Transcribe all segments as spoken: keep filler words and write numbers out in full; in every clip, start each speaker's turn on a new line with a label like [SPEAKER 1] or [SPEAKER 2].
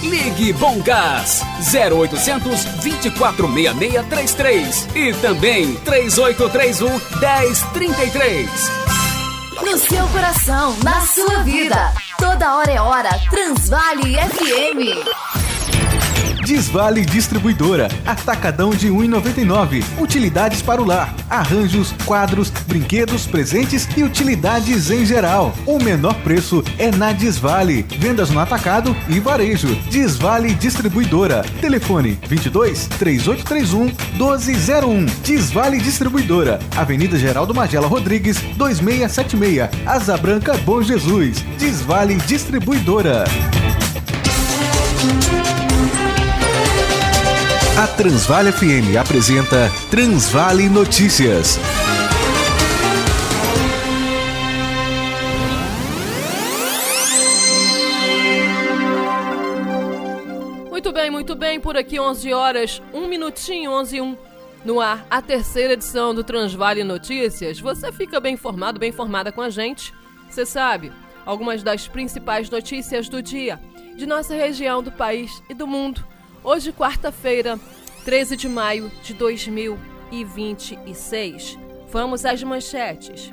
[SPEAKER 1] Ligue Bom Gás zero oitocentos, vinte e quatro sessenta e seis trinta e três e também três oito três um, dez trinta e três.
[SPEAKER 2] No seu coração, na sua vida. Toda hora é hora. Transvale F M.
[SPEAKER 3] Desvale Distribuidora, atacadão de um real e noventa e nove centavos. Utilidades para o lar, arranjos, quadros, brinquedos, presentes e utilidades em geral. O menor preço é na Desvale. Vendas no atacado e varejo. Desvale Distribuidora. Telefone vinte e dois, três oito três um, doze zero um. Desvale Distribuidora. Avenida Geraldo Magela Rodrigues, dois seis sete seis. Asa Branca, Bom Jesus. Desvale Distribuidora. A Transvale F M apresenta Transvale Notícias.
[SPEAKER 4] Muito bem, muito bem. Por aqui onze horas, um minutinho, onze e um. No ar, a terceira edição do Transvale Notícias. Você fica bem informado, bem informada com a gente. Você sabe, algumas das principais notícias do dia, de nossa região, do país e do mundo. Hoje, quarta-feira, treze de maio de dois mil e vinte e seis. Vamos às manchetes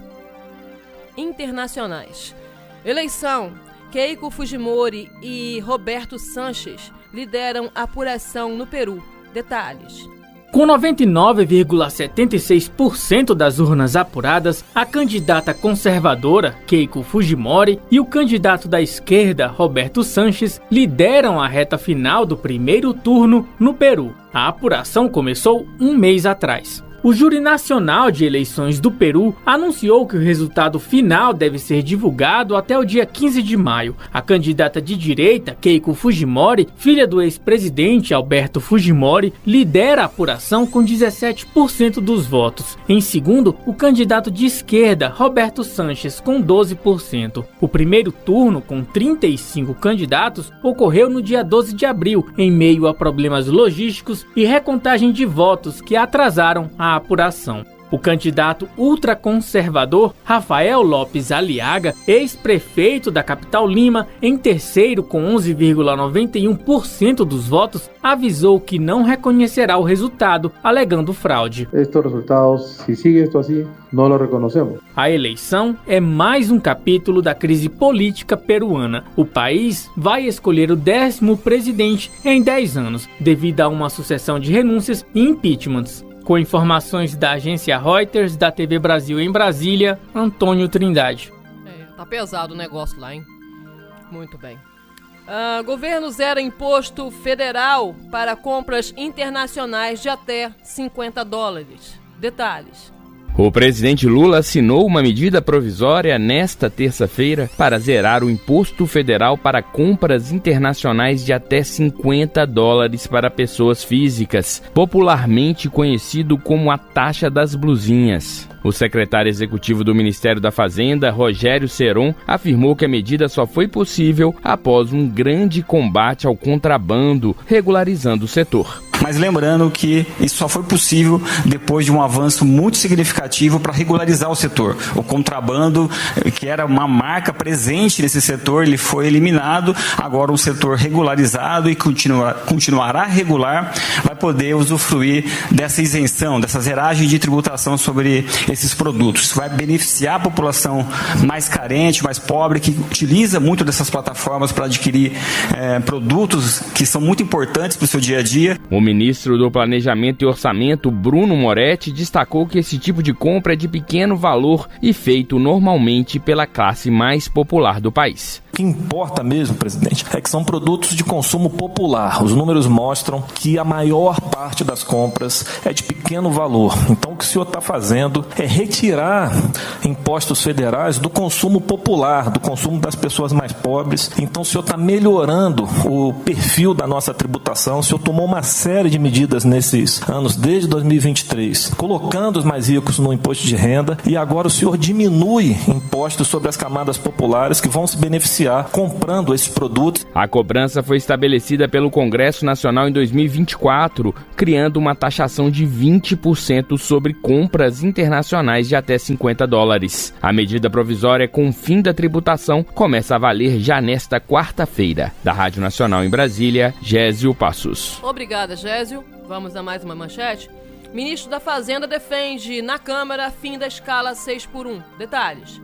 [SPEAKER 4] internacionais. Eleição. Keiko Fujimori e Roberto Sanches lideram apuração no Peru. Detalhes.
[SPEAKER 5] Com noventa e nove vírgula setenta e seis por cento das urnas apuradas, a candidata conservadora, Keiko Fujimori, e o candidato da esquerda, Roberto Sanches, lideram a reta final do primeiro turno no Peru. A apuração começou um mês atrás. O Júri Nacional de Eleições do Peru anunciou que o resultado final deve ser divulgado até o dia quinze de maio. A candidata de direita, Keiko Fujimori, filha do ex-presidente Alberto Fujimori, lidera a apuração com dezessete por cento dos votos. Em segundo, o candidato de esquerda, Roberto Sanches, com doze por cento. O primeiro turno, com trinta e cinco candidatos, ocorreu no dia doze de abril, em meio a problemas logísticos e recontagem de votos que atrasaram a apuração. O candidato ultraconservador Rafael Lopes Aliaga, ex-prefeito da capital Lima, em terceiro com onze vírgula noventa e um por cento dos votos, avisou que não reconhecerá o resultado, alegando fraude.
[SPEAKER 6] Estes resultados, se sigue esto assim, não lo reconhecemos.
[SPEAKER 5] A eleição é mais um capítulo da crise política peruana. O país vai escolher o décimo presidente em dez anos, devido a uma sucessão de renúncias e impeachments. Com informações da agência Reuters, da T V Brasil em Brasília, Antônio Trindade.
[SPEAKER 4] É, tá pesado o negócio lá, hein? Muito bem. Uh, governo zera imposto federal para compras internacionais de até cinquenta dólares. Detalhes.
[SPEAKER 7] O presidente Lula assinou uma medida provisória nesta terça-feira para zerar o imposto federal para compras internacionais de até cinquenta dólares para pessoas físicas, popularmente conhecido como a taxa das blusinhas. O secretário executivo do Ministério da Fazenda, Rogério Ceron, afirmou que a medida só foi possível após um grande combate ao contrabando, regularizando o setor.
[SPEAKER 8] Mas lembrando que isso só foi possível depois de um avanço muito significativo para regularizar o setor. O contrabando, que era uma marca presente nesse setor, ele foi eliminado. Agora um setor regularizado e continua, continuará regular, vai poder usufruir dessa isenção, dessa zeragem de tributação sobre esses produtos. Isso vai beneficiar a população mais carente, mais pobre, que utiliza muito dessas plataformas para adquirir é, produtos que são muito importantes para o seu dia a dia.
[SPEAKER 7] O ministro do Planejamento e Orçamento, Bruno Moretti, destacou que esse tipo de compra é de pequeno valor e feito normalmente pela classe mais popular do país.
[SPEAKER 9] O que importa mesmo, presidente, é que são produtos de consumo popular. Os números mostram que a maior parte das compras é de pequeno valor. Então, o que o senhor está fazendo é retirar impostos federais do consumo popular, do consumo das pessoas mais pobres. Então, o senhor está melhorando o perfil da nossa tributação. O senhor tomou uma série de medidas nesses anos, desde dois mil e vinte e três, colocando os mais ricos no imposto de renda, e agora o senhor diminui impostos sobre as camadas populares que vão se beneficiar beneficiar comprando esses produtos.
[SPEAKER 7] A cobrança foi estabelecida pelo Congresso Nacional em dois mil e vinte e quatro, criando uma taxação de vinte por cento sobre compras internacionais de até cinquenta dólares. A medida provisória com fim da tributação começa a valer já nesta quarta-feira. Da Rádio Nacional em Brasília, Gésio Passos.
[SPEAKER 4] Obrigada, Gésio. Vamos a mais uma manchete. Ministro da Fazenda defende na Câmara fim da escala seis por um. Detalhes.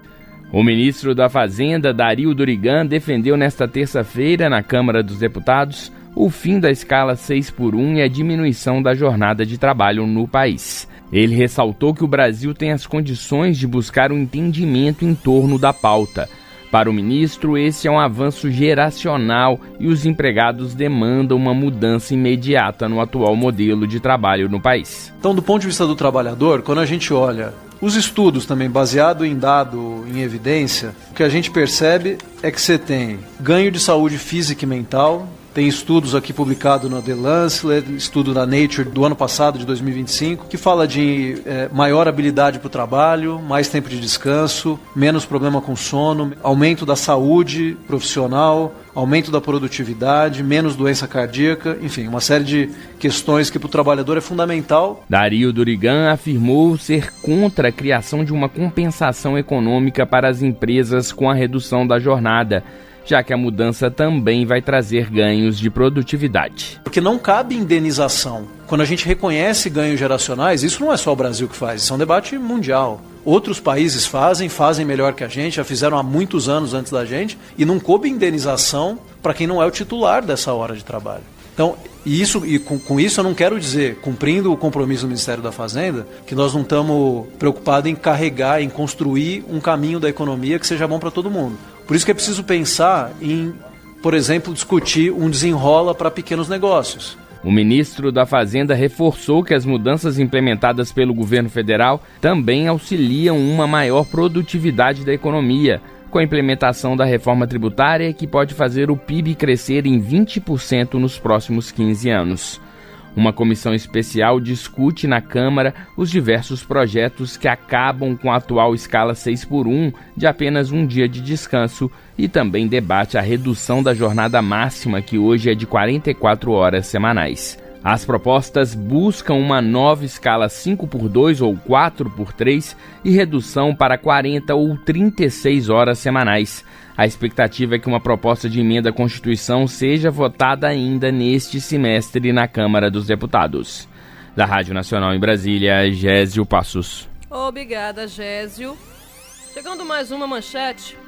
[SPEAKER 7] O ministro da Fazenda, Dario Durigan, defendeu nesta terça-feira na Câmara dos Deputados o fim da escala seis por um e a diminuição da jornada de trabalho no país. Ele ressaltou que o Brasil tem as condições de buscar um entendimento em torno da pauta. Para o ministro, esse é um avanço geracional e os empregados demandam uma mudança imediata no atual modelo de trabalho no país.
[SPEAKER 10] Então, do ponto de vista do trabalhador, quando a gente olha os estudos também, baseado em dado, em evidência, o que a gente percebe é que você tem ganho de saúde física e mental. Tem estudos aqui publicados no The Lancet, estudo da Nature do ano passado, de dois mil e vinte e cinco, que fala de é, maior habilidade para o trabalho, mais tempo de descanso, menos problema com sono, aumento da saúde profissional, aumento da produtividade, menos doença cardíaca, enfim, uma série de questões que para o trabalhador é fundamental.
[SPEAKER 7] Dario Durigan afirmou ser contra a criação de uma compensação econômica para as empresas com a redução da jornada, já que a mudança também vai trazer ganhos de produtividade.
[SPEAKER 10] Porque não cabe indenização. Quando a gente reconhece ganhos geracionais, isso não é só o Brasil que faz, isso é um debate mundial. Outros países fazem, fazem melhor que a gente, já fizeram há muitos anos antes da gente, e não coube indenização para quem não é o titular dessa hora de trabalho. Então, e, isso, e com, com isso eu não quero dizer, cumprindo o compromisso do Ministério da Fazenda, que nós não estamos preocupados em carregar, em construir um caminho da economia que seja bom para todo mundo. Por isso que é preciso pensar em, por exemplo, discutir um desenrola para pequenos negócios.
[SPEAKER 7] O ministro da Fazenda reforçou que as mudanças implementadas pelo governo federal também auxiliam uma maior produtividade da economia, com a implementação da reforma tributária que pode fazer o P I B crescer em vinte por cento nos próximos quinze anos. Uma comissão especial discute na Câmara os diversos projetos que acabam com a atual escala seis por um de apenas um dia de descanso e também debate a redução da jornada máxima, que hoje é de quarenta e quatro horas semanais. As propostas buscam uma nova escala cinco por dois ou quatro por três e redução para quarenta ou trinta e seis horas semanais. A expectativa é que uma proposta de emenda à Constituição seja votada ainda neste semestre na Câmara dos Deputados. Da Rádio Nacional em Brasília, Gésio Passos.
[SPEAKER 4] Obrigada, Gésio. Chegando mais uma manchete.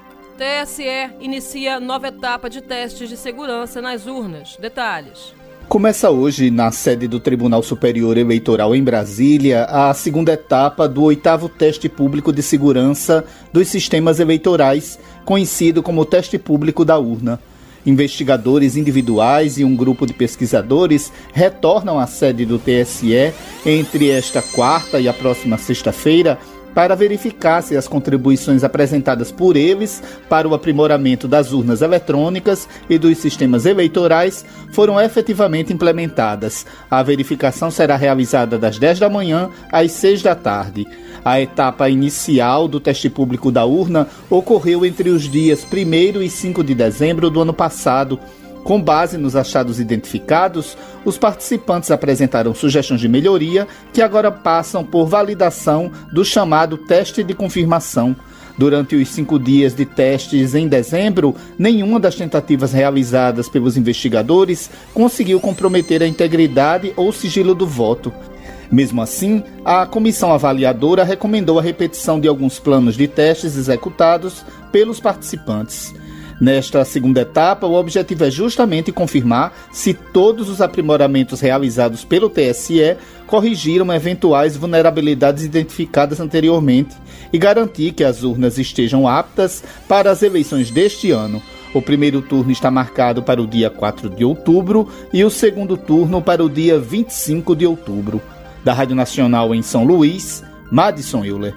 [SPEAKER 4] T S E inicia nova etapa de testes de segurança nas urnas. Detalhes.
[SPEAKER 11] Começa hoje, na sede do Tribunal Superior Eleitoral em Brasília, a segunda etapa do oitavo teste público de segurança dos sistemas eleitorais, conhecido como teste público da urna. Investigadores individuais e um grupo de pesquisadores retornam à sede do T S E entre esta quarta e a próxima sexta-feira para verificar se as contribuições apresentadas por eles para o aprimoramento das urnas eletrônicas e dos sistemas eleitorais foram efetivamente implementadas. A verificação será realizada das dez da manhã às seis da tarde. A etapa inicial do teste público da urna ocorreu entre os dias primeiro e cinco de dezembro do ano passado. Com base nos achados identificados, os participantes apresentaram sugestões de melhoria que agora passam por validação do chamado teste de confirmação. Durante os cinco dias de testes em dezembro, nenhuma das tentativas realizadas pelos investigadores conseguiu comprometer a integridade ou sigilo do voto. Mesmo assim, a comissão avaliadora recomendou a repetição de alguns planos de testes executados pelos participantes. Nesta segunda etapa, o objetivo é justamente confirmar se todos os aprimoramentos realizados pelo T S E corrigiram eventuais vulnerabilidades identificadas anteriormente e garantir que as urnas estejam aptas para as eleições deste ano. O primeiro turno está marcado para o dia quatro de outubro e o segundo turno para o dia vinte e cinco de outubro. Da Rádio Nacional em São Luís, Madison Euler.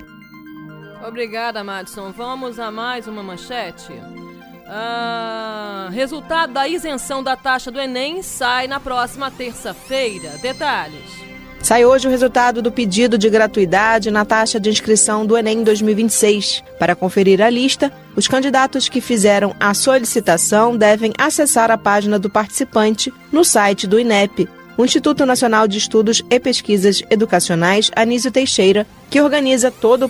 [SPEAKER 4] Obrigada, Madison. Vamos a mais uma manchete. Ah, resultado da isenção da taxa do Enem sai na próxima terça-feira. Detalhes.
[SPEAKER 12] Sai hoje o resultado do pedido de gratuidade na taxa de inscrição do Enem dois mil e vinte e seis. Para conferir a lista, os candidatos que fizeram a solicitação devem acessar a página do participante no site do INEP, o Instituto Nacional de Estudos e Pesquisas Educacionais Anísio Teixeira, que organiza todo o